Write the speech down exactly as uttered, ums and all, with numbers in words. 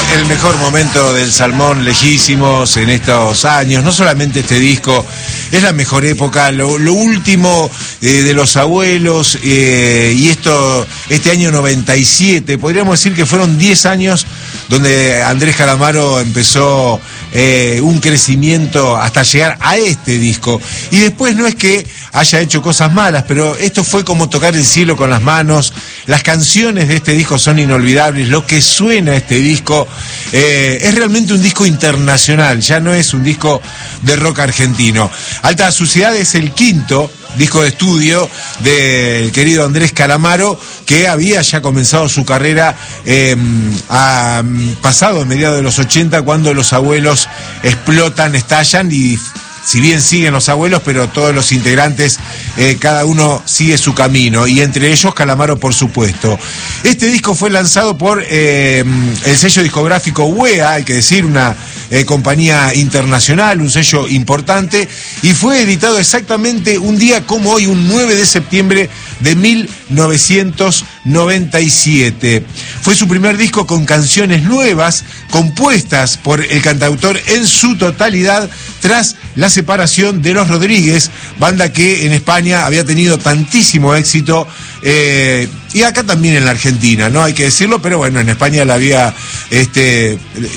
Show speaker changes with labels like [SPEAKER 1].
[SPEAKER 1] el mejor momento del Salmón Lejísimos en estos años. No solamente este disco, es la mejor época, lo, lo último eh, de los abuelos, eh, y esto, este año noventa y siete, podríamos decir que fueron diez años donde Andrés Calamaro empezó eh, un crecimiento hasta llegar a este disco. Y después no es que haya hecho cosas malas, pero esto fue como tocar el cielo con las manos. Las canciones de este disco son inolvidables, lo que suena este disco eh, es realmente un disco internacional, ya no es un disco de rock argentino. Alta Suciedad es el quinto disco de estudio del querido Andrés Calamaro, que había ya comenzado su carrera eh, a, pasado en mediados de los ochenta, cuando los abuelos explotan, estallan, y si bien siguen los abuelos, pero todos los integrantes, eh, cada uno sigue su camino, y entre ellos Calamaro, por supuesto. Este disco fue lanzado por eh, el sello discográfico U E A, hay que decir, una eh, compañía internacional, un sello importante, y fue editado exactamente un día como hoy, un nueve de septiembre de mil novecientos noventa y siete. Fue su primer disco con canciones nuevas, compuestas por el cantautor en su totalidad, tras la separación de Los Rodríguez, banda que en España había tenido tantísimo éxito, eh, y acá también en la Argentina, ¿no? Hay que decirlo, pero bueno, en España la había este,